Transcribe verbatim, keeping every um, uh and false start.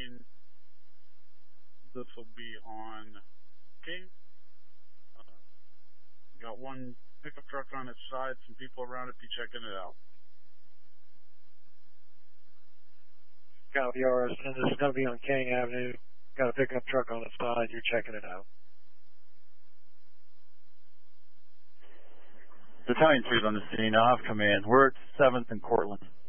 scene. This will be on King. Uh, got one pickup truck on its side, some people around it be checking it out. Copy R S, and this is going to be on King Avenue. Got a pickup truck on its side, you're checking it out. Battalion two's on the scene. I'll have command. We're at seventh and Cortland.